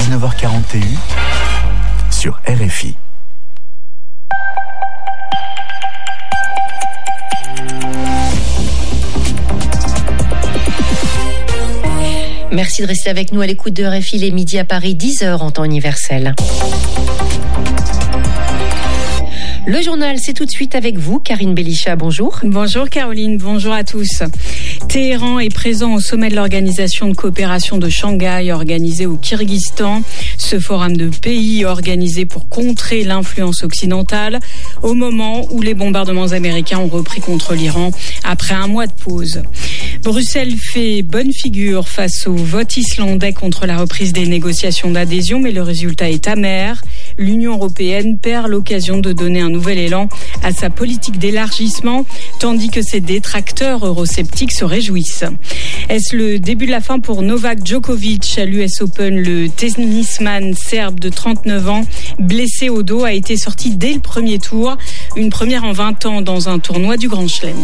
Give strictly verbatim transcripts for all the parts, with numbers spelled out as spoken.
dix-neuf heures quarante et un sur R F I. Merci de rester avec nous à l'écoute de R F I, les midis à Paris, dix heures en temps universel. Le journal, c'est tout de suite avec vous, Karine Belisha, bonjour. Bonjour Caroline, bonjour à tous. Téhéran est présent au sommet de l'Organisation de coopération de Shanghai, organisé au Kyrgyzstan. Ce forum de pays organisé pour contrer l'influence occidentale, au moment où les bombardements américains ont repris contre l'Iran après un mois de pause. Bruxelles fait bonne figure face au vote islandais contre la reprise des négociations d'adhésion, mais le résultat est amer. L'Union européenne perd l'occasion de donner un nouvel élan à sa politique d'élargissement, tandis que ses détracteurs eurosceptiques se réjouissent. Est-ce le début de la fin pour Novak Djokovic à l'U S Open? Le tennisman serbe de trente-neuf ans, blessé au dos, a été sorti dès le premier tour, une première en vingt ans dans un tournoi du Grand Chelem.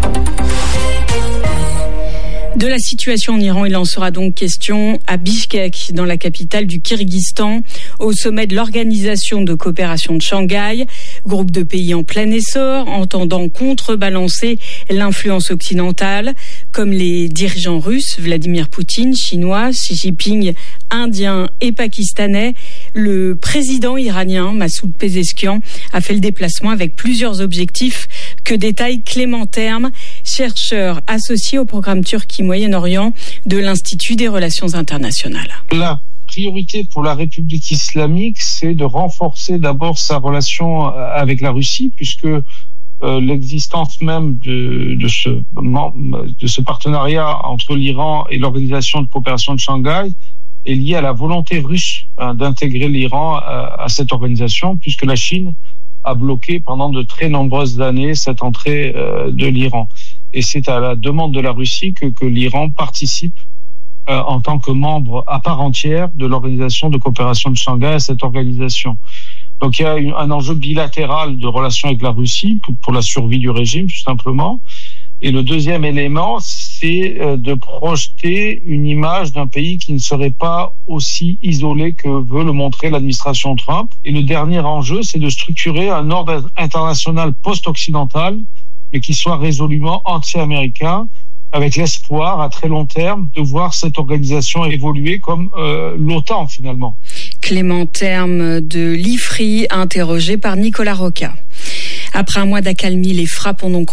De la situation en Iran, il en sera donc question à Bishkek, dans la capitale du Kyrgyzstan, au sommet de l'Organisation de coopération de Shanghai, groupe de pays en plein essor, entendant contrebalancer l'influence occidentale, comme les dirigeants russes, Vladimir Poutine, chinois, Xi Jinping, indien et pakistanais. Le président iranien, Massoud Pezeshkian, a fait le déplacement avec plusieurs objectifs que détaille Clément Terme, chercheur associé au programme Turquie-Moyen-Orient de l'Institut des Relations Internationales. La priorité pour la République islamique, c'est de renforcer d'abord sa relation avec la Russie, puisque euh, l'existence même de, de, ce, de ce partenariat entre l'Iran et l'Organisation de coopération de Shanghai est liée à la volonté russe hein, d'intégrer l'Iran à, à cette organisation, puisque la Chine a bloqué pendant de très nombreuses années cette entrée euh, de l'Iran. Et c'est à la demande de la Russie que, que l'Iran participe euh, en tant que membre à part entière de l'Organisation de coopération de Shanghai à cette organisation. Donc il y a une, un enjeu bilatéral de relations avec la Russie pour, pour la survie du régime, tout simplement. Et le deuxième élément, c'est euh, de projeter une image d'un pays qui ne serait pas aussi isolé que veut le montrer l'administration Trump. Et le dernier enjeu, c'est de structurer un ordre international post-occidental, mais qui soit résolument anti-américain, avec l'espoir à très long terme de voir cette organisation évoluer comme euh, l'OTAN finalement. Clément Terme de l'I F R I, interrogé par Nicolas Roca. Après un mois d'accalmie, les frappes ont donc